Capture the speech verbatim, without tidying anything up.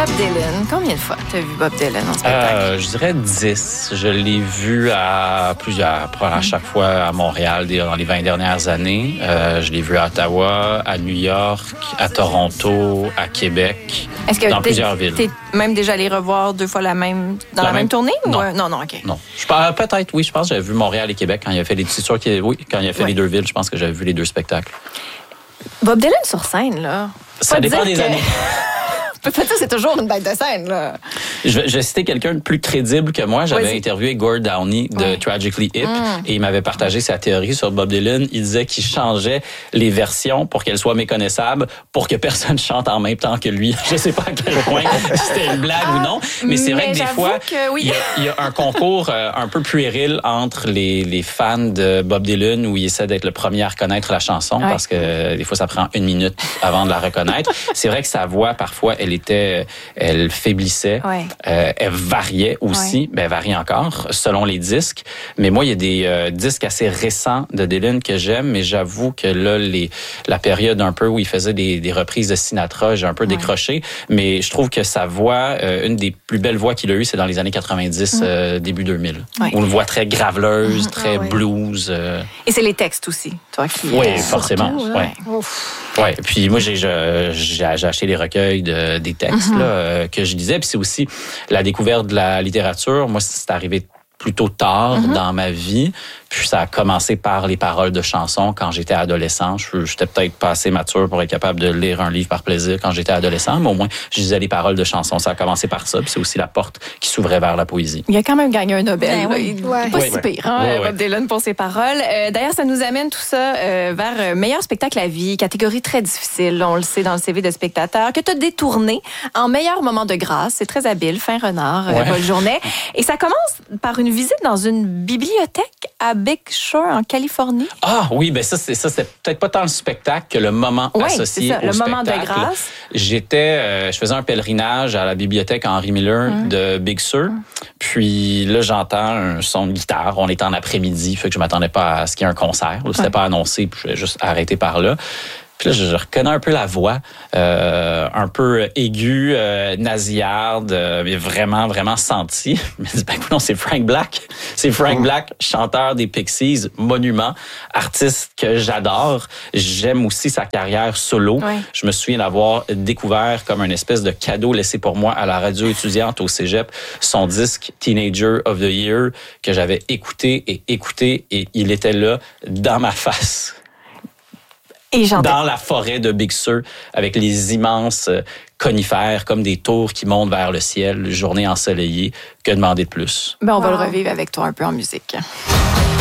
Bob Dylan, combien de fois tu as vu Bob Dylan en spectacle? Euh, je dirais dix. Je l'ai vu à plusieurs, probablement à chaque fois à Montréal dans les vingt dernières années. Euh, je l'ai vu à Ottawa, à New York, à Toronto, à Québec, Est-ce que dans t'es, plusieurs villes. T'es même déjà allé revoir deux fois la même, dans la, la même, même tournée? Non. Ou... Non, non, OK. Non. Je, peut-être, oui, je pense que j'avais vu Montréal et Québec quand il a fait les... C'est sûr qu'il oui, quand il a fait ouais. les deux villes, je pense que j'avais vu les deux spectacles. Bob Dylan sur scène, là. Ça dépend des que... années. Peut-être c'est toujours une bête de scène, là. Je vais, je vais citer quelqu'un de plus crédible que moi. J'avais oui, interviewé Gord Downie de ouais. Tragically Hip mm. et il m'avait partagé sa théorie sur Bob Dylan. Il disait qu'il changeait les versions pour qu'elles soient méconnaissables, pour que personne chante en même temps que lui. Je sais pas à quel point c'était une blague ah, ou non, mais c'est mais vrai que des fois, que oui. il, y a, il y a un concours euh, un peu puéril entre les, les fans de Bob Dylan où il essaie d'être le premier à reconnaître la chanson ouais. parce que euh, des fois, ça prend une minute avant de la reconnaître. C'est vrai que sa voix, parfois, elle était, elle faiblissait, ouais. euh, elle variait aussi, ouais. ben elle varie encore selon les disques. Mais moi, il y a des euh, disques assez récents de Dylan que j'aime, mais j'avoue que là, les, la période un peu où il faisait des, des reprises de Sinatra, j'ai un peu ouais. décroché. Mais je trouve que sa voix, euh, une des plus belles voix qu'il a eues, c'est dans les années quatre-vingt-dix, mmh. euh, début deux mille. Ouais. Où une voix très graveleuse, mmh. très ah, ouais. blues. Euh... Et c'est les textes aussi, toi qui. Oui, euh, forcément. Surtout, ouais. Ouais. Puis moi, j'ai, j'ai, j'ai acheté les recueils de, des textes mm-hmm. là, euh, que je lisais. Puis c'est aussi la découverte de la littérature. Moi, c'est arrivé plutôt tard mm-hmm. dans ma vie. Puis ça a commencé par les paroles de chansons quand j'étais adolescent. Je, j'étais peut-être pas assez mature pour être capable de lire un livre par plaisir quand j'étais adolescent, mais au moins, je lisais les paroles de chansons. Ça a commencé par ça, puis c'est aussi la porte qui s'ouvrait vers la poésie. Il a quand même gagné un Nobel. Ben oui. Il ouais. pas ouais, si ouais. pire, hein, ouais, Bob ouais. Dylan, pour ses paroles. Euh, d'ailleurs, ça nous amène tout ça euh, vers meilleur spectacle à vie, catégorie très difficile, on le sait dans le C V de spectateur, que tu as détourné en meilleur moment de grâce. C'est très habile, fin renard, ouais. euh, Paul Journet. Et ça commence par une visite dans une bibliothèque à Big Sur, en Californie. Ah oui, ben ça, c'est ça, c'était peut-être pas tant le spectacle que le moment oui, associé c'est ça, au le spectacle. Moment de grâce. J'étais, euh, je faisais un pèlerinage à la bibliothèque Henry Miller mmh. de Big Sur. Mmh. Puis là, j'entends un son de guitare. On est en après-midi, fait que je m'attendais pas à ce qu'il y ait un concert. Là, c'était ouais. pas annoncé, puis je vais juste arrêter par là. Puis là, je, je reconnais un peu la voix, euh, un peu aiguë, euh, nasillarde, euh, mais vraiment, vraiment sentie. Je me dis, ben non, c'est Frank Black. C'est Frank oh. Black, chanteur des Pixies, monument, artiste que j'adore. J'aime aussi sa carrière solo. Ouais. Je me souviens d'avoir découvert comme une espèce de cadeau laissé pour moi à la radio étudiante au cégep, son disque Teenager of the Year que j'avais écouté et écouté et il était là dans ma face. Et dans la forêt de Big Sur, avec les immenses conifères comme des tours qui montent vers le ciel, journée ensoleillée. Que demander de plus? Ben, on wow. va le revivre avec toi un peu en musique.